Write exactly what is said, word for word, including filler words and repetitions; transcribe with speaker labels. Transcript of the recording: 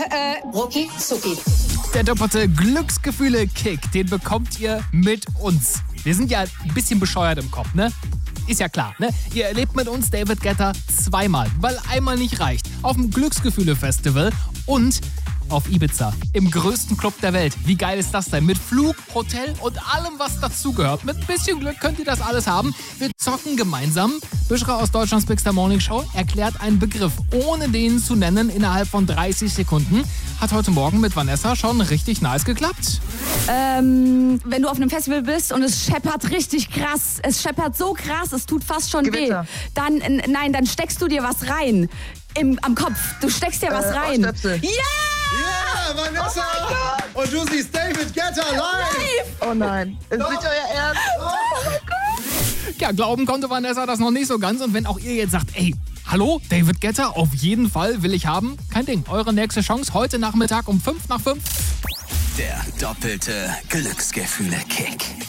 Speaker 1: äh, rucki zucki.
Speaker 2: Der doppelte Glücksgefühle-Kick, den bekommt ihr mit uns. Wir sind ja ein bisschen bescheuert im Kopf, ne? Ist ja klar, ne? Ihr erlebt mit uns David Guetta zweimal, weil einmal nicht reicht. Auf dem Glücksgefühle-Festival und auf Ibiza, im größten Club der Welt. Wie geil ist das denn? Mit Flug, Hotel und allem, was dazugehört. Mit ein bisschen Glück könnt ihr das alles haben. Wir zocken gemeinsam. Büschra aus Deutschlands Big Star Morning Show erklärt einen Begriff, ohne den zu nennen, innerhalb von dreißig Sekunden. Hat heute Morgen mit Vanessa schon richtig nice geklappt.
Speaker 3: Ähm, wenn du auf einem Festival bist und es scheppert richtig krass, es scheppert so krass, es tut fast schon
Speaker 4: Gewitter.
Speaker 3: weh, dann, äh, nein, dann steckst du dir was rein. Im, am Kopf. Du steckst dir was
Speaker 4: Äh,
Speaker 3: rein.
Speaker 4: Ohrstöpsel.
Speaker 3: Ja!
Speaker 5: Ja, Vanessa! Und du siehst David Guetta live!
Speaker 4: Oh nein, ist nicht euer Ernst?
Speaker 2: Ja, glauben konnte Vanessa das noch nicht so ganz. Und wenn auch ihr jetzt sagt, ey, hallo, David Guetta, auf jeden Fall will ich haben, kein Ding. Eure nächste Chance heute Nachmittag um fünf nach fünf.
Speaker 6: Der doppelte Glücksgefühle-Kick.